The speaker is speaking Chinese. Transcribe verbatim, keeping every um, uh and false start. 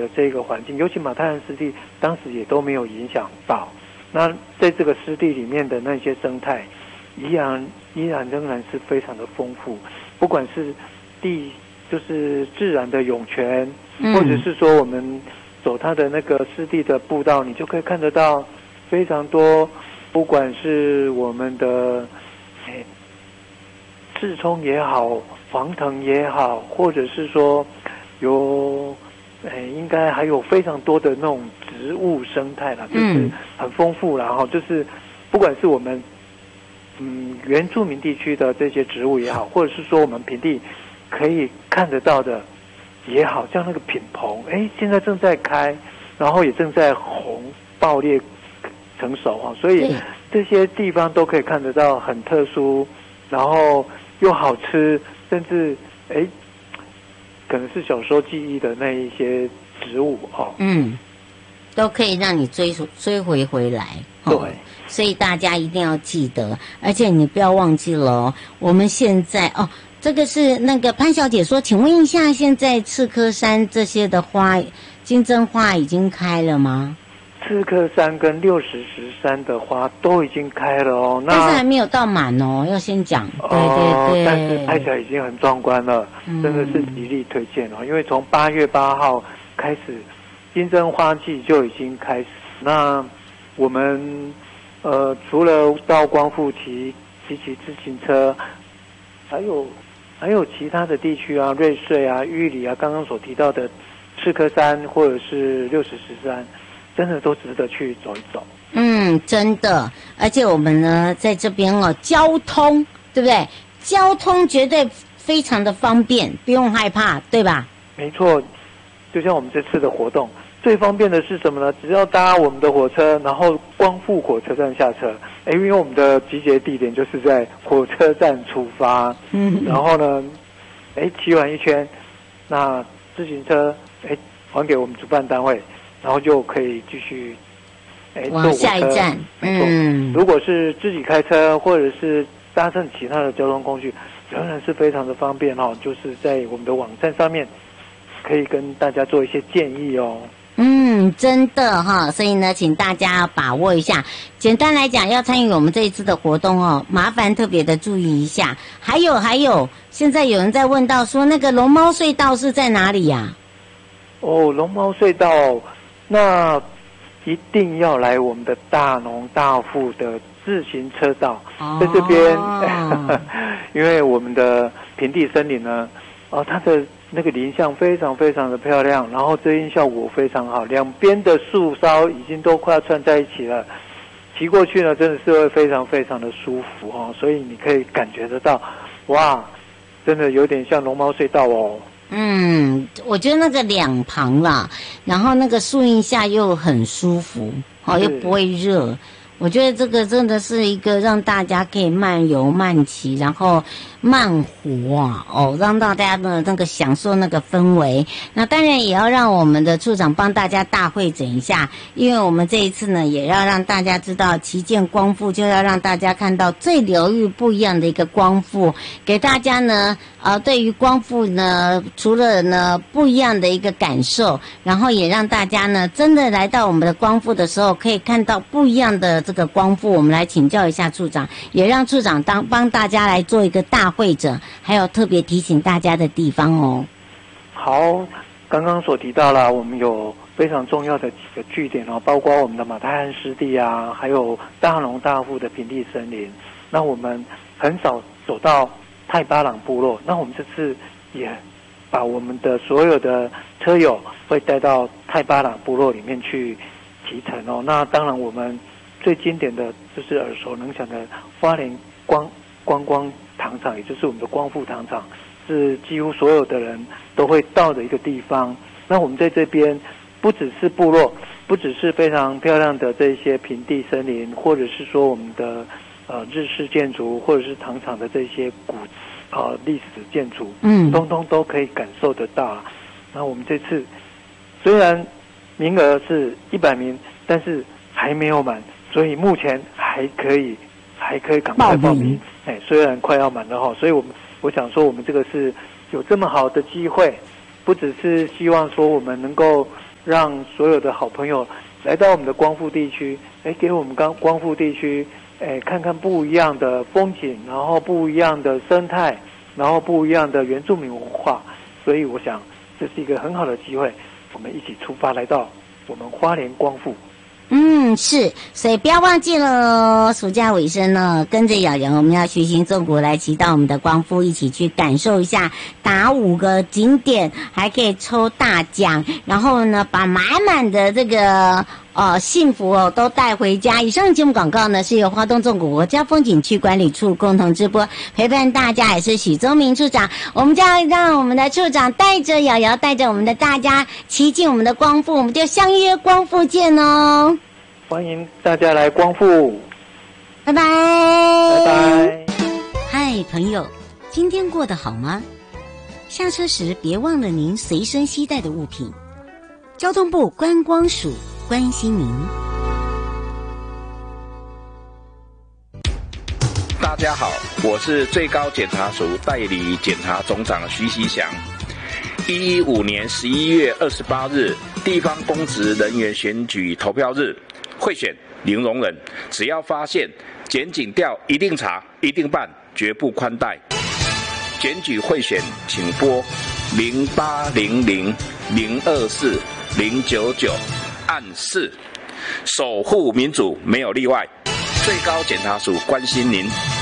的这个环境，尤其马太鞍湿地当时也都没有影响到。那在这个湿地里面的那些生态，依然依然仍然是非常的丰富，不管是地就是自然的涌泉， 嗯、 或者是说我们走它的那个湿地的步道，你就可以看得到非常多，不管是我们的诶刺葱也好，黄藤也好，或者是说有诶应该还有非常多的那种植物生态啦，就是很丰富啦，然后就是不管是我们嗯原住民地区的这些植物也好，或者是说我们平地可以看得到的也好，像那个品棚，哎，现在正在开，然后也正在红爆裂成熟哈，所以这些地方都可以看得到很特殊，然后又好吃，甚至哎，可能是小时候记忆的那一些植物哦， 嗯，都可以让你追追回回来。 对。 所以大家一定要记得，而且你不要忘记了哦，我们现在哦，这个是那个潘小姐说，请问一下，现在赤科山这些的花，金针花已经开了吗？ 赤科山跟六十石山的花都已经开了哦，那但是还没有到满哦，要先讲。对对对， 但是拍起来已经很壮观了， 嗯、 真的是极力推荐哦，因为从八月八号开始，金针花季就已经开始，那我们。呃，除了到光复骑骑骑自行车，还有还有其他的地区啊，瑞穗啊、玉里啊，刚刚所提到的赤科山或者是六十石山，真的都值得去走一走。 嗯，真的，而且我们呢在这边哦，交通对不对？交通绝对非常的方便，不用害怕，对吧？ 没错，就像我们这次的活动。最方便的是什么呢？只要搭我们的火车，然后光复火车站下车。哎，因为我们的集结地点就是在火车站出发， 嗯， 然后呢，哎，骑完一圈，那自行车哎还给我们主办单位，然后就可以继续哎坐火车。 下一站，嗯， 如果是自己开车或者是搭乘其他的交通工具，仍然是非常的方便哦。就是在我们的网站上面可以跟大家做一些建议哦。 嗯，真的哈，所以呢，请大家把握一下。简单来讲，要参与我们这一次的活动哦，麻烦特别的注意一下。还有还有，现在有人在问到说，那个龙猫隧道是在哪里呀、啊？ 哦，龙猫隧道，那一定要来我们的大农大富的自行车道， 哦、 在这边，因为我们的平地森林呢，哦，它的那个林相非常非常的漂亮，然后遮阴效果非常好，两边的树梢已经都快要串在一起了，骑过去呢真的是会非常非常的舒服哦，所以你可以感觉得到，哇，真的有点像龙猫隧道哦。 嗯，我觉得那个两旁啦，然后那个树荫下又很舒服，哦，又不会热。我觉得这个真的是一个让大家可以慢游慢骑，然后慢活啊，哦，让大家的那个享受那个氛围。那当然也要让我们的处长帮大家大会诊一下，因为我们这一次呢，也要让大家知道旗舰光复，就要让大家看到最疗愈不一样的一个光复，给大家呢，呃，对于光复呢，除了呢不一样的一个感受，然后也让大家呢，真的来到我们的光复的时候，可以看到不一样的这个光复。我们来请教一下处长，也让处长当帮大家来做一个大会诊，还有特别提醒大家的地方哦。 好，刚刚所提到了，我们有非常重要的几个据点哦，包括我们的马太鞍湿地啊，还有大农大富的平地森林。那我们很少走到太巴朗部落，那我们这次也把我们的所有的车友会带到太巴朗部落里面去骑乘哦。那当然我们最经典的就是耳熟能详的花莲观观光糖厂，也就是我们的光复糖厂，是几乎所有的人都会到的一个地方。那我们在这边不只是部落，不只是非常漂亮的这些平地森林，或者是说我们的呃日式建筑，或者是糖厂的这些古呃历史建筑， 嗯， 通通都可以感受得到。那我们这次虽然名额是一百名，但是还没有满，所以目前还可以还可以赶快报名。哎，虽然快要满了哈，所以我们我想说，我们这个是有这么好的机会，不只是希望说我们能够让所有的好朋友来到我们的光复地区，哎，给我们光光复地区，哎，看看不一样的风景，然后不一样的生态，然后不一样的原住民文化。所以我想这是一个很好的机会，我们一起出发来到我们花莲光复。 嗯，是，所以不要忘记了，暑假尾声呢，跟着瑶瑶，我们要虚心纵谷来骑到我们的光复，一起去感受一下，打五个景点，还可以抽大奖，然后呢，把满满的这个呃幸福哦都带回家。以上节目广告呢是由花东纵谷国家风景区管理处共同直播，陪伴大家也是许宗明处长，我们将让我们的处长带着瑶瑶，带着我们的大家骑进我们的光复，我们就相约光复见哦。 欢迎大家来光复， 拜拜， 拜拜。 嗨，朋友，今天过得好吗？下车时别忘了您随身携带的物品。交通部观光署关心您。 大家好，我是最高检察署代理检察总长徐锡祥。一一五年十一月二十八日，地方公职人员选举投票日。贿选零容忍，只要发现检警调一定查一定办，绝不宽待。检举贿选请拨零八零零零二四零九九案四，守护民主没有例外。最高检察署关心您。